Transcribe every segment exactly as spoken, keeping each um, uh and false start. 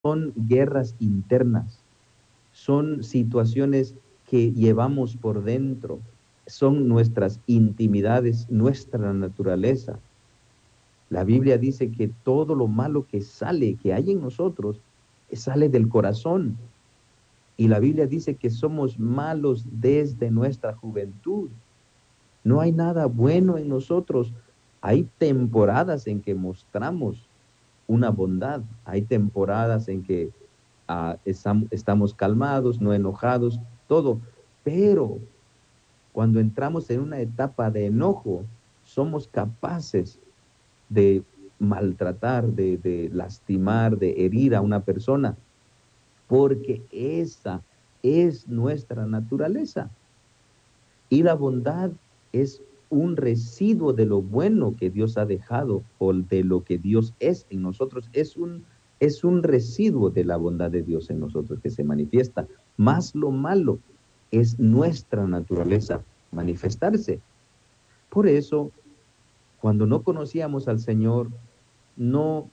son guerras internas, son situaciones que llevamos por dentro, son nuestras intimidades, nuestra naturaleza. La Biblia dice que todo lo malo que sale, que hay en nosotros, sale del corazón. Y la Biblia dice que somos malos desde nuestra juventud. No hay nada bueno en nosotros. Hay temporadas en que mostramos una bondad. Hay temporadas en que uh, estam estamos calmados, no enojados, todo. Pero cuando entramos en una etapa de enojo, somos capaces de maltratar, de, de lastimar, de herir a una persona, porque esa es nuestra naturaleza. Y la bondad es un residuo de lo bueno que Dios ha dejado o de lo que Dios es en nosotros. Es un, es un residuo de la bondad de Dios en nosotros que se manifiesta. Más lo malo es nuestra naturaleza manifestarse. Por eso, cuando no conocíamos al Señor, no,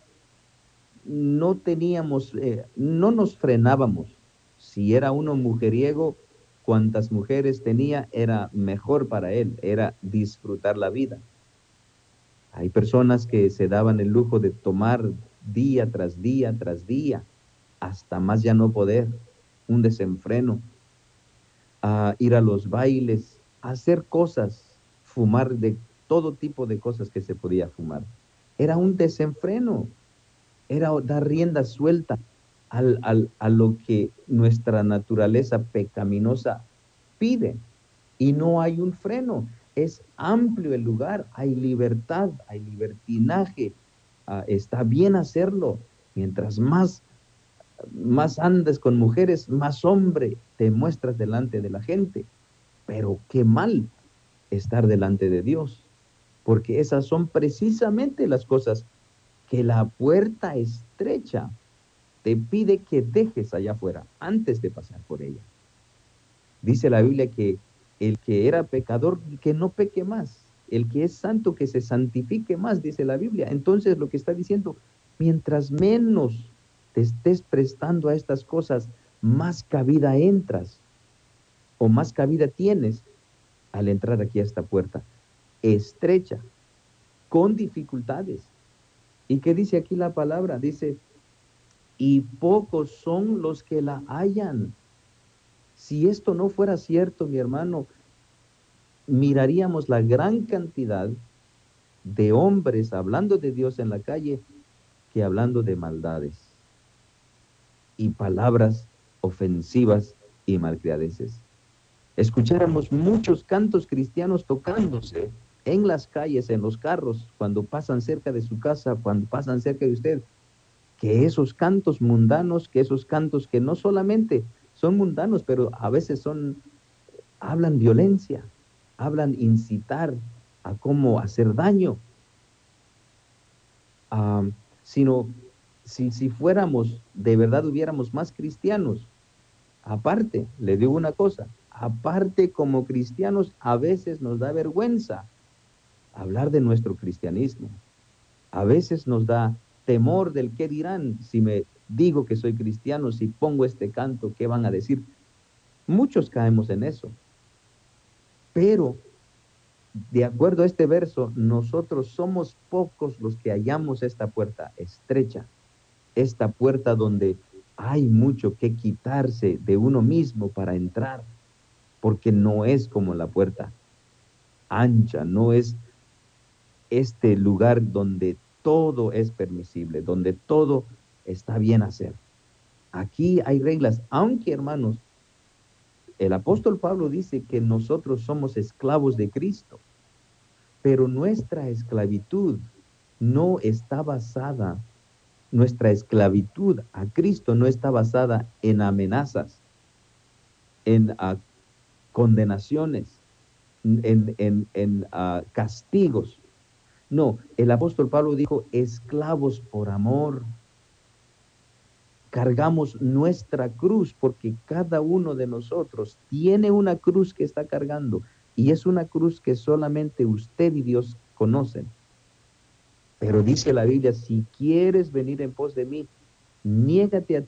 no teníamos, eh, no nos frenábamos. Si era uno mujeriego, cuantas mujeres tenía era mejor para él, era disfrutar la vida. Hay personas que se daban el lujo de tomar día tras día tras día, hasta más ya no poder, un desenfreno, a ir a los bailes, a hacer cosas, fumar de todo tipo de cosas que se podía fumar. Era un desenfreno, era dar rienda suelta al, al, a lo que nuestra naturaleza pecaminosa pide. Y no hay un freno, es amplio el lugar, hay libertad, hay libertinaje, uh, está bien hacerlo. Mientras más, más andes con mujeres, más hombre te muestras delante de la gente. Pero qué mal estar delante de Dios, porque esas son precisamente las cosas que la puerta estrecha te pide que dejes allá afuera antes de pasar por ella. Dice la Biblia que el que era pecador, que no peque más. El que es santo, que se santifique más, dice la Biblia. Entonces lo que está diciendo, mientras menos te estés prestando a estas cosas, más cabida entras o más cabida tienes al entrar aquí a esta puerta estrecha, con dificultades. ¿Y qué dice aquí la palabra? Dice, y pocos son los que la hallan. Si esto no fuera cierto, mi hermano, miraríamos la gran cantidad de hombres hablando de Dios en la calle que hablando de maldades y palabras ofensivas y malcriadeces. Escucháramos muchos cantos cristianos tocándose en las calles, en los carros, cuando pasan cerca de su casa, cuando pasan cerca de usted, que esos cantos mundanos, que esos cantos que no solamente son mundanos, pero a veces son, hablan violencia, hablan incitar a cómo hacer daño, um, sino si, si fuéramos, de verdad hubiéramos más cristianos, aparte, le digo una cosa, aparte como cristianos a veces nos da vergüenza hablar de nuestro cristianismo, a veces nos da temor del qué dirán si me digo que soy cristiano, si pongo este canto, ¿qué van a decir? Muchos caemos en eso, pero de acuerdo a este verso, nosotros somos pocos los que hallamos esta puerta estrecha, esta puerta donde hay mucho que quitarse de uno mismo para entrar, porque no es como la puerta ancha, no es este lugar donde todo es permisible, donde todo está bien hacer. Aquí hay reglas, aunque hermanos, el apóstol Pablo dice que nosotros somos esclavos de Cristo, pero nuestra esclavitud no está basada, nuestra esclavitud a Cristo no está basada en amenazas, en uh, condenaciones, en, en, en uh, castigos. No, el apóstol Pablo dijo, esclavos por amor. Cargamos nuestra cruz porque cada uno de nosotros tiene una cruz que está cargando y es una cruz que solamente usted y Dios conocen. Pero dice la Biblia, si quieres venir en pos de mí, Niégate a